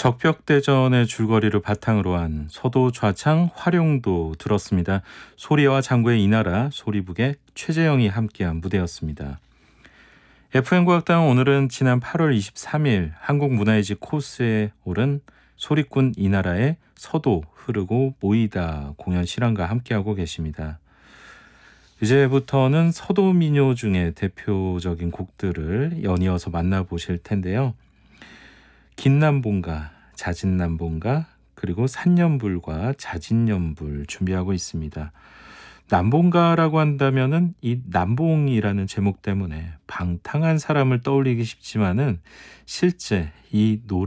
적벽대전의 줄거리를 바탕으로 한 서도 좌창 활용도 들었습니다. 소리와 장구의 이나라, 소리북의 최재영이 함께한 무대였습니다. FM과학당 오늘은 지난 8월 23일 한국문화의지 코스에 오른 소리꾼 이나라의 서도 흐르고 모이다 공연 실황과 함께하고 계십니다. 이제부터는 서도 민요 중에 대표적인 곡들을 연이어서 만나보실 텐데요. 긴남봉가, 자진남봉가, 그리고 산연불과 자진연불 준비하고 있습니다. 남봉가라고 한다면은 이 남봉이라는 제목 때문에 방탕한 사람을 떠올리기 쉽지만은 실제 이 노래